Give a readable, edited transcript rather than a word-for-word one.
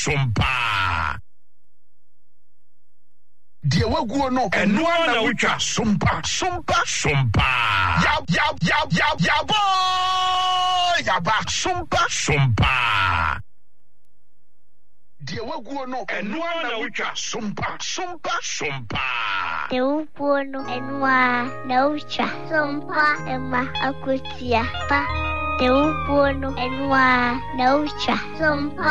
sompa. Deɛ waguo no ɛno na wotwa sompa. Yaba sompa. Deɛ waguo no ɛno na wotwa sompa. Deɛ waguo no ɛno na wotwa sompa ɛma akotia pa. Deɛ waguo no ɛno na wotwa sompa